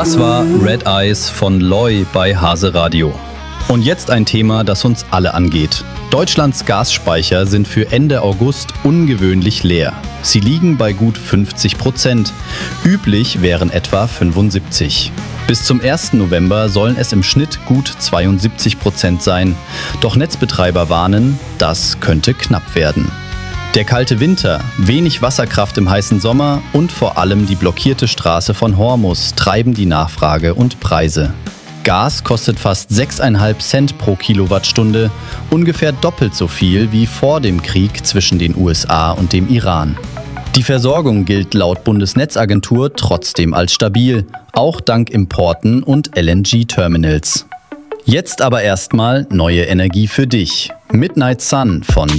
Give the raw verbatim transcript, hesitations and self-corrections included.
Das war Red Eyes von Loy bei Hase Radio. Und jetzt ein Thema, das uns alle angeht. Deutschlands Gasspeicher sind für Ende August ungewöhnlich leer. Sie liegen bei gut fünfzig Prozent. Üblich wären etwa fünfundsiebzig. Bis zum ersten November sollen es im Schnitt gut zweiundsiebzig Prozent sein. Doch Netzbetreiber warnen, das könnte knapp werden. Der kalte Winter, wenig Wasserkraft im heißen Sommer und vor allem die blockierte Straße von Hormuz treiben die Nachfrage und Preise. Gas kostet fast sechs Komma fünf Cent pro Kilowattstunde, ungefähr doppelt so viel wie vor dem Krieg zwischen den U S A und dem Iran. Die Versorgung gilt laut Bundesnetzagentur trotzdem als stabil, auch dank Importen und L N G-Terminals. Jetzt aber erstmal neue Energie für dich. Midnight Sun von